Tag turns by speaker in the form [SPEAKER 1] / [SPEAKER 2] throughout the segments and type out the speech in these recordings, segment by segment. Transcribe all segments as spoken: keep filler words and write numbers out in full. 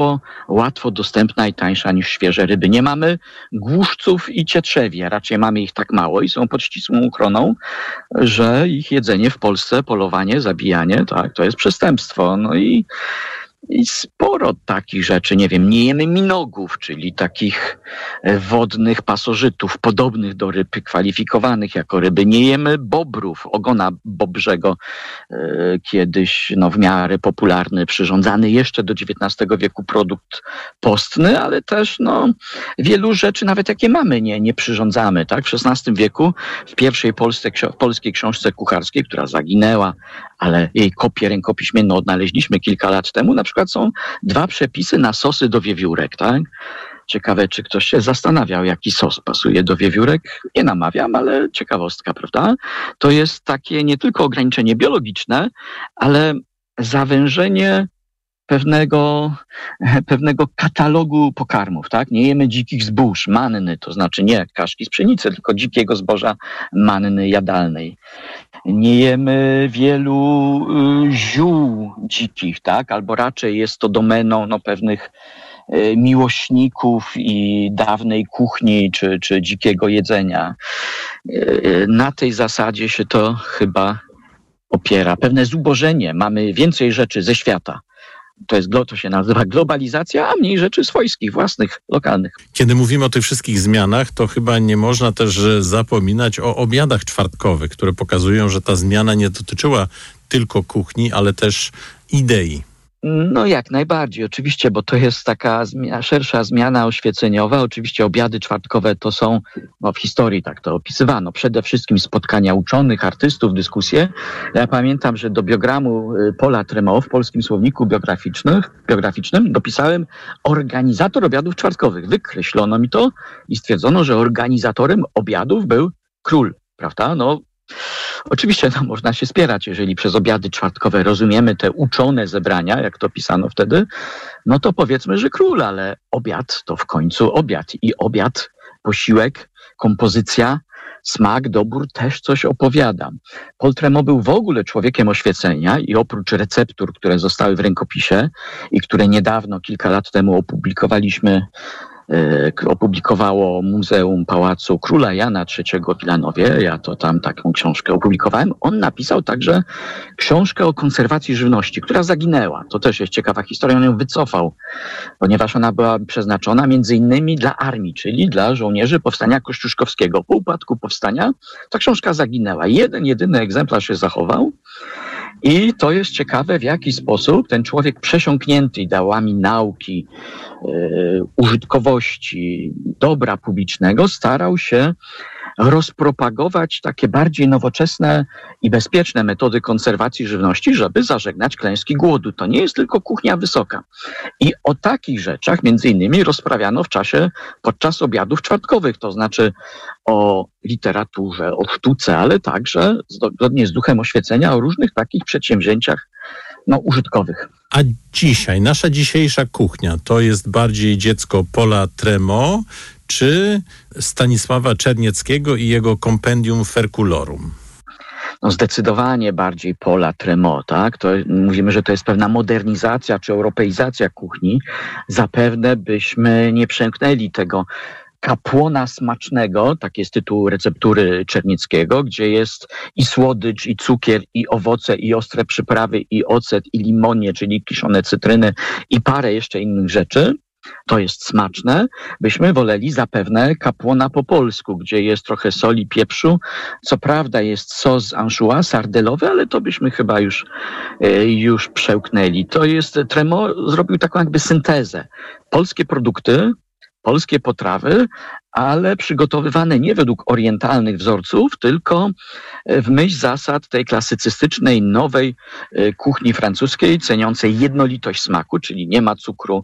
[SPEAKER 1] łatwo dostępna i tańsza niż świeże ryby. Nie mamy głuszców i cietrzewi, a raczej mamy ich tak mało i są pod ścisłą ochroną, że ich jedzenie w Polsce, polowanie, zabijanie, tak, to jest przestępstwo. No i I sporo takich rzeczy, nie wiem, nie jemy minogów, czyli takich wodnych pasożytów podobnych do ryb kwalifikowanych jako ryby. Nie jemy bobrów, ogona bobrzego, e, kiedyś no, w miarę popularny, przyrządzany jeszcze do dziewiętnastego wieku produkt postny, ale też no, wielu rzeczy, nawet jakie mamy, nie, nie przyrządzamy. Tak? W szesnastym wieku w pierwszej Polsce, w polskiej książce kucharskiej, która zaginęła, ale jej kopię rękopiśmienną odnaleźliśmy kilka lat temu. Na przykład są dwa przepisy na sosy do wiewiórek, tak? Ciekawe, czy ktoś się zastanawiał, jaki sos pasuje do wiewiórek. Nie namawiam, ale ciekawostka, prawda? To jest takie nie tylko ograniczenie biologiczne, ale zawężenie pewnego, pewnego katalogu pokarmów, tak? Nie jemy dzikich zbóż, manny, to znaczy nie kaszki z pszenicy, tylko dzikiego zboża manny jadalnej. Nie jemy wielu y, ziół dzikich, tak? Albo raczej jest to domeną no, pewnych y, miłośników i dawnej kuchni czy, czy dzikiego jedzenia. Y, na tej zasadzie się to chyba opiera. Pewne zubożenie. Mamy więcej rzeczy ze świata. To, jest, to się nazywa globalizacja, a mniej rzeczy swojskich, własnych, lokalnych.
[SPEAKER 2] Kiedy mówimy o tych wszystkich zmianach, to chyba nie można też zapominać o obiadach czwartkowych, które pokazują, że ta zmiana nie dotyczyła tylko kuchni, ale też idei.
[SPEAKER 1] No jak najbardziej, oczywiście, bo to jest taka zmiana, szersza zmiana oświeceniowa. Oczywiście obiady czwartkowe to są, no w historii tak to opisywano, przede wszystkim spotkania uczonych, artystów, dyskusje. Ja pamiętam, że do biogramu Paula Tremont w Polskim Słowniku Biograficznym, biograficznym dopisałem organizator obiadów czwartkowych. Wykreślono mi to i stwierdzono, że organizatorem obiadów był król, prawda? No oczywiście no, można się spierać, jeżeli przez obiady czwartkowe rozumiemy te uczone zebrania, jak to pisano wtedy, no to powiedzmy, że król, ale obiad to w końcu obiad. I obiad, posiłek, kompozycja, smak, dobór też coś opowiada. Paul Tremont był w ogóle człowiekiem oświecenia i oprócz receptur, które zostały w rękopisie i które niedawno, kilka lat temu opublikowaliśmy, opublikowało Muzeum Pałacu Króla Jana trzeciego w Wilanowie. Ja to tam taką książkę opublikowałem. On napisał także książkę o konserwacji żywności, która zaginęła. To też jest ciekawa historia. On ją wycofał, ponieważ ona była przeznaczona między innymi dla armii, czyli dla żołnierzy Powstania Kościuszkowskiego. Po upadku powstania ta książka zaginęła. Jeden, jedyny egzemplarz się zachował. I to jest ciekawe, w jaki sposób ten człowiek przesiąknięty ideałami nauki, yy, użytkowości, dobra publicznego starał się rozpropagować takie bardziej nowoczesne i bezpieczne metody konserwacji żywności, żeby zażegnać klęski głodu. To nie jest tylko kuchnia wysoka. I o takich rzeczach między innymi rozprawiano w czasie, podczas obiadów czwartkowych, to znaczy o literaturze, o sztuce, ale także zgodnie z duchem oświecenia o różnych takich przedsięwzięciach no, użytkowych.
[SPEAKER 2] A dzisiaj, nasza dzisiejsza kuchnia, to jest bardziej dziecko Paula Tremont, czy Stanisława Czernieckiego i jego Compendium Ferculorum?
[SPEAKER 1] No zdecydowanie bardziej Paula Tremont, tak? To mówimy, że to jest pewna modernizacja czy europeizacja kuchni. Zapewne byśmy nie przemknęli tego kapłona smacznego, tak jest tytuł receptury Czernieckiego, gdzie jest i słodycz, i cukier, i owoce, i ostre przyprawy, i ocet, i limonie, czyli kiszone cytryny, i parę jeszcze innych rzeczy. To jest smaczne. Byśmy woleli zapewne kapłona po polsku, gdzie jest trochę soli, pieprzu. Co prawda jest sos anchois sardelowy, ale to byśmy chyba już, już przełknęli. To jest, Tremont zrobił taką jakby syntezę. Polskie produkty, polskie potrawy, ale przygotowywane nie według orientalnych wzorców, tylko w myśl zasad tej klasycystycznej, nowej kuchni francuskiej, ceniącej jednolitość smaku, czyli nie ma cukru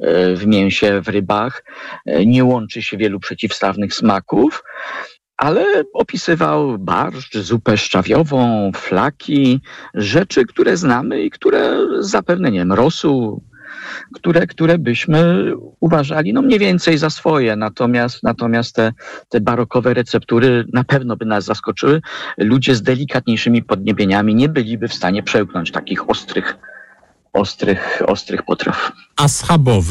[SPEAKER 1] w mięsie, w rybach, nie łączy się wielu przeciwstawnych smaków, ale opisywał barszcz, zupę szczawiową, flaki, rzeczy, które znamy i które zapewne, nie wiem, rosół, które, które byśmy uważali no mniej więcej za swoje. Natomiast, natomiast te, te barokowe receptury na pewno by nas zaskoczyły. Ludzie z delikatniejszymi podniebieniami nie byliby w stanie przełknąć takich ostrych ostrych, ostrych potraw.
[SPEAKER 2] A schabowy